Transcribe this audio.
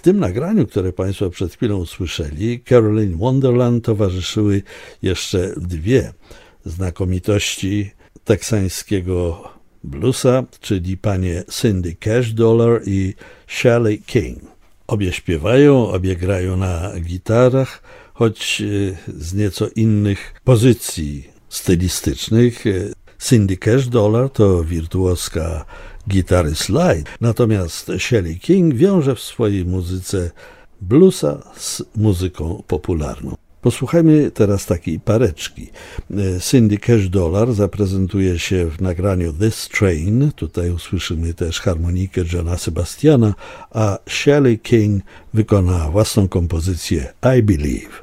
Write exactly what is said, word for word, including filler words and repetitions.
tym nagraniu, które Państwo przed chwilą usłyszeli, Carolyn Wonderland, towarzyszyły jeszcze dwie znakomitości teksańskiego bluesa, czyli panie Cindy Cash Dollar i Shelley King. Obie śpiewają, obie grają na gitarach, choć z nieco innych pozycji stylistycznych. Cindy Cash Dollar to wirtuoska gitary slide, natomiast Shelley King wiąże w swojej muzyce bluesa z muzyką popularną. Posłuchajmy teraz takiej pareczki. Cindy Cash Dollar zaprezentuje się w nagraniu This Train, tutaj usłyszymy też harmonikę Johna Sebastiana, a Shelley King wykona własną kompozycję I Believe.